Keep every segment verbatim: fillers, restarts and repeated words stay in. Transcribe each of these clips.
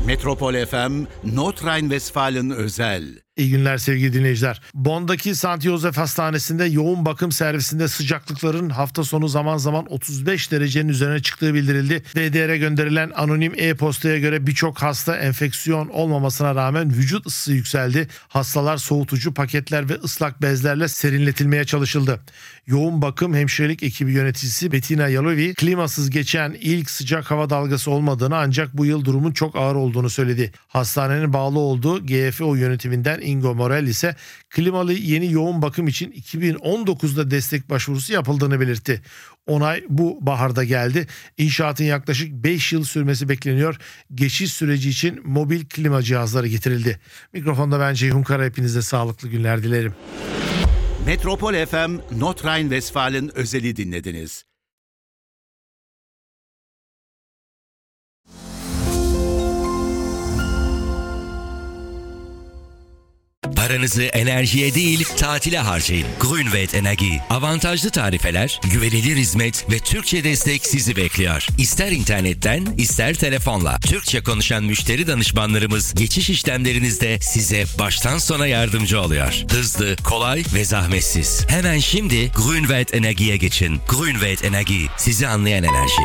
Metropol F M, Nordrhein-Westfalen özel. İyi günler sevgili dinleyiciler. Bonn'daki Sankt Josef Hastanesi'nde yoğun bakım servisinde sıcaklıkların hafta sonu zaman zaman otuz beş derecenin üzerine çıktığı bildirildi. D D R'e gönderilen anonim e-postaya göre birçok hasta enfeksiyon olmamasına rağmen vücut ısısı yükseldi. Hastalar soğutucu paketler ve ıslak bezlerle serinletilmeye çalışıldı. Yoğun bakım hemşirelik ekibi yöneticisi Bettina Yalovi, klimasız geçen ilk sıcak hava dalgası olmadığını ancak bu yıl durumun çok ağır olduğunu söyledi. Hastanenin bağlı olduğu G F O yönetiminden Ingo Morel ise klimalı yeni yoğun bakım için iki bin on dokuzda destek başvurusu yapıldığını belirtti. Onay bu baharda geldi. İnşaatın yaklaşık beş yıl sürmesi bekleniyor. Geçiş süreci için mobil klima cihazları getirildi. Mikrofonda ben Ceyhun Kara, hepinize sağlıklı günler dilerim. Metropol F M, Nordrhein-Westfalen özeli dinlediniz. Paranızı enerjiye değil, tatile harcayın. Grünwald Energie. Avantajlı tarifeler, güvenilir hizmet ve Türkçe destek sizi bekliyor. İster internetten, ister telefonla. Türkçe konuşan müşteri danışmanlarımız geçiş işlemlerinizde size baştan sona yardımcı oluyor. Hızlı, kolay ve zahmetsiz. Hemen şimdi Grünwald Energie'ye geçin. Grünwald Energie. Sizi anlayan enerji.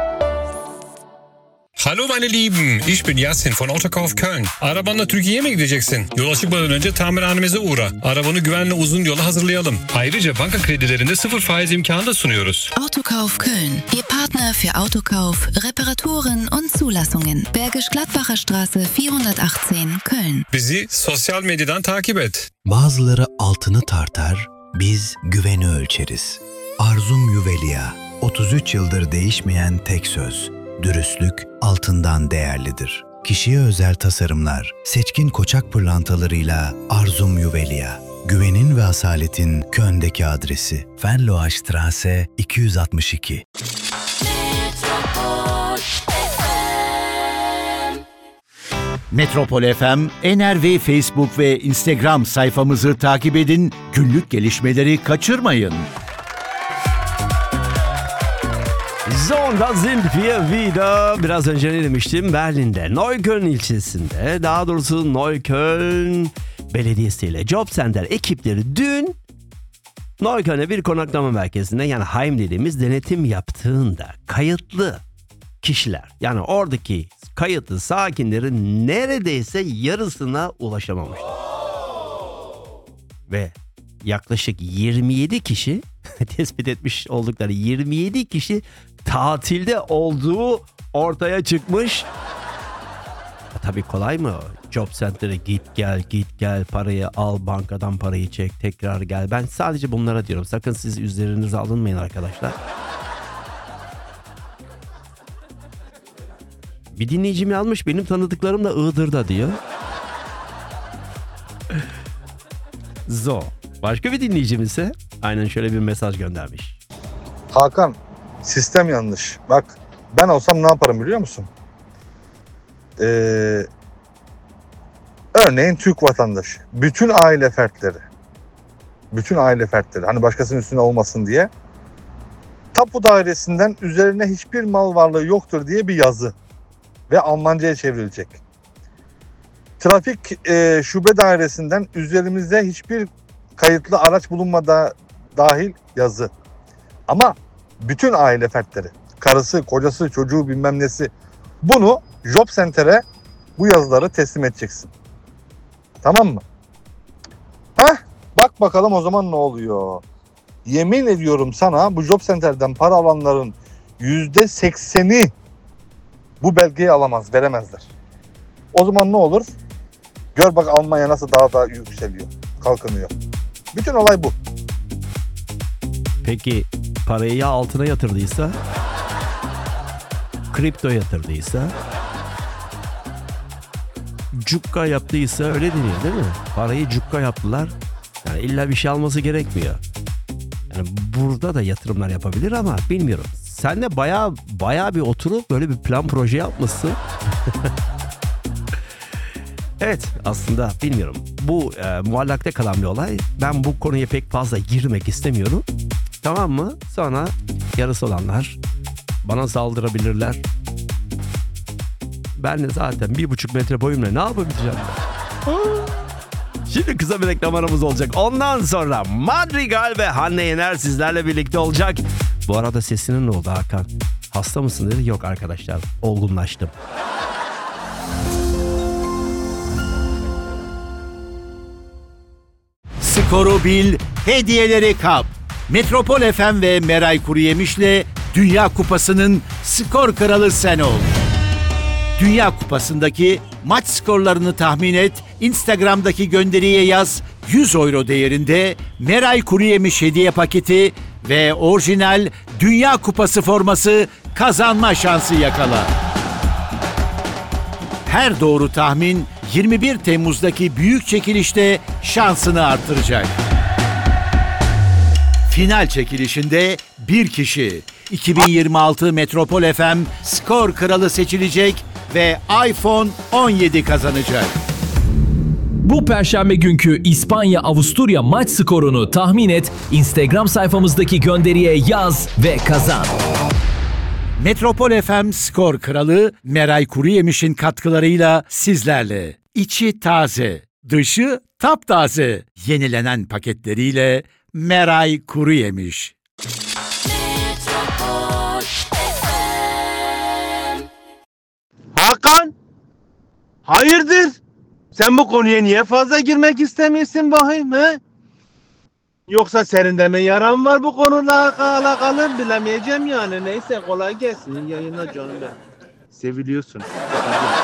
Hallo meine Lieben, ich bin Yasin von Autokauf Köln. Arabanla Türkiye'ye mi gideceksin? Yola çıkmadan önce tamirhanemize uğra. Arabanı güvenli uzun yola hazırlayalım. Ayrıca banka kredilerinde sıfır faiz imkanı da sunuyoruz. Autokauf Köln, Ihr Partner für Autokauf, Reparaturen und Zulassungen. Bergisch Gladbacher Straße vierhundertachtzehn, Köln. Bizi sosyal medyadan takip et. Bazıları altını tartar, biz güveni ölçeriz. Arzum Juvelia, otuz üç yıldır değişmeyen tek söz. Dürüstlük altından değerlidir. Kişiye özel tasarımlar, seçkin koçak pırlantalarıyla Arzum Juvelia. Güvenin ve asaletin Köln'deki adresi. Venloa Straße iki yüz altmış iki. Metropol F M, N R W Facebook ve Instagram sayfamızı takip edin, günlük gelişmeleri kaçırmayın. So, und da sind wir wieder. Biraz önce ne demiştim? Berlin'de, Neukölln ilçesinde, daha doğrusu Neukölln Belediyesi ile Job Center ekipleri dün Neukölln'e bir konaklama merkezinde, yani Heim dediğimiz, denetim yaptığında kayıtlı kişiler, yani oradaki kayıtlı sakinlerin neredeyse yarısına ulaşamamış. Ve yaklaşık yirmi yedi kişi tespit etmiş oldukları yirmi yedi kişi tatilde olduğu ortaya çıkmış. Tabii kolay mı? Job Center'e git gel git gel, parayı al, bankadan parayı çek, tekrar gel. Ben sadece bunlara diyorum. Sakın siz üzerinize alınmayın arkadaşlar. Bir dinleyicim yazmış, benim tanıdıklarım da Iğdır'da diyor. Zo. Başka bir dinleyicim ise aynen şöyle bir mesaj göndermiş. Hakan, sistem yanlış. Bak, ben olsam ne yaparım biliyor musun? Ee, örneğin Türk vatandaşı, bütün aile fertleri, bütün aile fertleri, hani başkasının üstüne olmasın diye, tapu dairesinden üzerine hiçbir mal varlığı yoktur diye bir yazı ve Almanca'ya çevrilecek. Trafik e, şube dairesinden üzerimizde hiçbir kayıtlı araç bulunmadığı dahil yazı. Ama bütün aile fertleri, karısı, kocası, çocuğu, bilmem nesi, bunu Job Center'e bu yazıları teslim edeceksin. Tamam mı? Heh, bak bakalım o zaman ne oluyor? Yemin ediyorum sana, bu Job Center'den para alanların yüzde sekseni bu belgeyi alamaz, veremezler. O zaman ne olur? Gör bak Almanya nasıl daha da yükseliyor, kalkınıyor. Bütün olay bu. Peki parayı ya altına yatırdıysa, kripto yatırdıysa, cukka yaptıysa, öyle deniyor değil mi? Parayı cukka yaptılar. Yani illa bir şey alması gerekmiyor. Yani burada da yatırımlar yapabilir ama bilmiyorum. Sen de bayağı bayağı bir oturup böyle bir plan proje yapmışsın. Evet, aslında bilmiyorum. Bu e, muallakta kalan bir olay. Ben bu konuya pek fazla girmek istemiyorum. Tamam mı? Sonra yarısı olanlar bana saldırabilirler. Ben de zaten bir buçuk metre boyumla ne yapabileceğim ben? Şimdi kısa bir reklam aramız olacak. Ondan sonra Madrigal ve Hande Yener sizlerle birlikte olacak. Bu arada sesinin ne oldu Hakan? Hasta mısın dedi. Yok arkadaşlar, olgunlaştım. Skoru bil, hediyeleri kap. Metropol F M ve Meray Kuruyemiş'le Dünya Kupası'nın skor kralı sen ol. Dünya Kupası'ndaki maç skorlarını tahmin et, Instagram'daki gönderiye yaz, yüz euro değerinde Meray Kuruyemiş hediye paketi ve orijinal Dünya Kupası forması kazanma şansı yakala. Her doğru tahmin yirmi bir Temmuz'daki büyük çekilişte şansını artıracak. Final çekilişinde bir kişi iki bin yirmi altı Metropol F M skor kralı seçilecek ve iPhone on yedi kazanacak. Bu perşembe günkü İspanya-Avusturya maç skorunu tahmin et, Instagram sayfamızdaki gönderiye yaz ve kazan. Metropol F M skor kralı Meray Kuruyemiş'in katkılarıyla sizlerle. İçi taze, dışı taptaze. Yenilenen paketleriyle Meray Kuruyemiş. Hakan, hayırdır? Sen bu konuya niye fazla girmek istemiyorsun bakayım he? Yoksa senin de mi yaran var bu konuyla alakalı bilemeyeceğim yani. Neyse kolay gelsin. Yayına canım ben. Seviliyorsun.